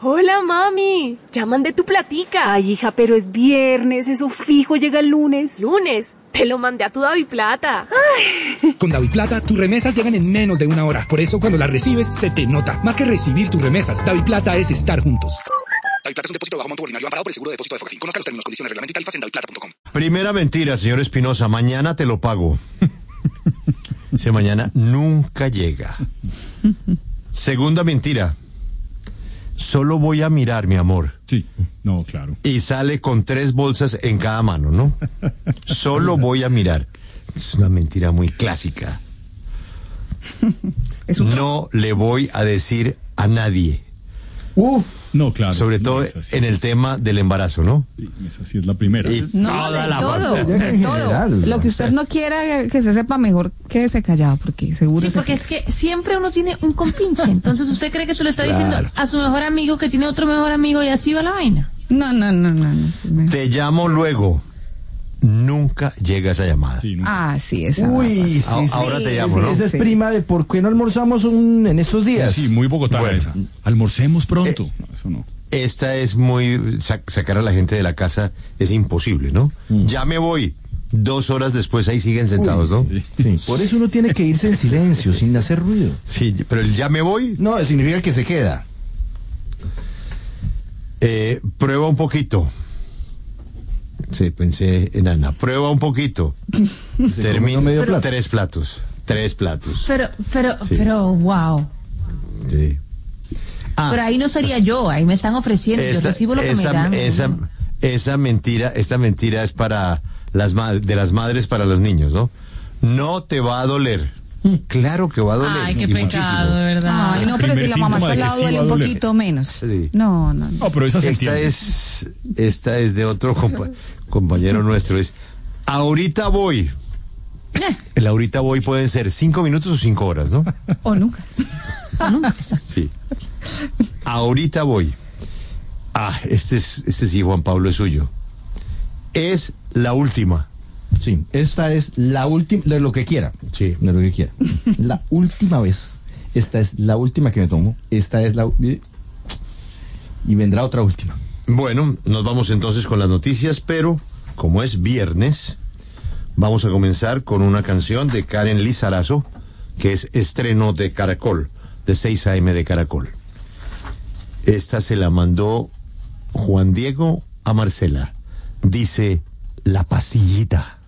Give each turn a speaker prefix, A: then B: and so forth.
A: Hola, mami. Ya mandé tu platica.
B: Ay, hija, pero es viernes, eso fijo llega el lunes.
A: ¿Lunes? Te lo mandé a tu DaviPlata.
B: Ay.
C: Con DaviPlata, tus remesas llegan en menos de una hora. Por eso, cuando las recibes, se te nota. Más que recibir tus remesas, DaviPlata es estar juntos.
D: DaviPlata es un depósito de bajo monto ordinario amparado por el seguro de depósito de Fogafín. Conozca los términos, condiciones, reglamento y tarifas en daviplata.com.
E: Primera mentira, señor Espinosa. Mañana te lo pago. Ese mañana nunca llega. Segunda mentira. Solo voy a mirar, mi amor.
F: Sí, no, claro.
E: Y sale con 3 bolsas en cada mano, ¿no? Solo voy a mirar. Es una mentira muy clásica. No le voy a decir a nadie.
F: Uf. No, claro.
E: Sobre todo en el tema del embarazo, ¿no?
F: Sí, esa sí es la primera.
E: Y
G: no,
E: toda
G: de todo.
E: familia.
G: Lo que usted no quiera que se sepa, mejor quédese callado, porque seguro
H: sí, porque es que siempre uno tiene un compinche. Entonces, ¿usted cree que se lo está diciendo a su mejor amigo que tiene otro mejor amigo y así va la vaina?
G: No.
E: Te llamo luego. Nunca llega esa llamada.
F: Sí, nunca.
G: Sí, esa.
I: Uy, sí,
E: ahora te llamo, ¿no?
I: Esa es prima de ¿por qué no almorzamos en estos días?
F: Sí, muy bogotana
E: Bueno.
F: esa. Almorcemos pronto. No, eso no.
E: Esta es muy... sacar a la gente de la casa es imposible, ¿no? Ya me voy. 2 horas después ahí siguen sentados, ¿no?
I: Sí. Por eso uno tiene que irse en silencio, sin hacer ruido.
E: Sí, pero el ya me voy...
I: No, significa que se queda.
E: Prueba un poquito. Sí, pensé en Ana. Prueba un poquito. Termino
I: medio plato.
E: 3 platos. 3 platos.
H: Pero, wow.
E: Sí.
H: Pero ahí no sería yo, ahí me están ofreciendo, yo recibo lo que me dan.
E: Esta mentira es para las madres para los niños, ¿no? No te va a doler. Claro que va a doler.
H: Ay, qué
E: y
H: pecado,
E: muchísimo.
H: de verdad.
G: Ay, no, pero si la mamá está al lado duele un poquito menos.
E: Sí.
G: No.
F: No, pero esa se entiende.
E: Esta es de otro compañero nuestro. Es ahorita voy. El ahorita voy pueden ser 5 minutos o 5 horas, ¿no?
G: O nunca.
E: Sí. Ahorita voy. Este sí, Juan Pablo, es suyo. Es la última.
I: Sí, esta es la última, de lo que quiera.
E: Sí.
I: De lo que quiera. La última vez. Esta es la última que me tomo. Esta es la... Y vendrá otra última.
E: Bueno, nos vamos entonces con las noticias, pero como es viernes, vamos a comenzar con una canción de Karen Lizarazo, que es estreno de Caracol, de 6 a.m. de Caracol. Esta se la mandó Juan Diego a Marcela. Dice, La Pastillita.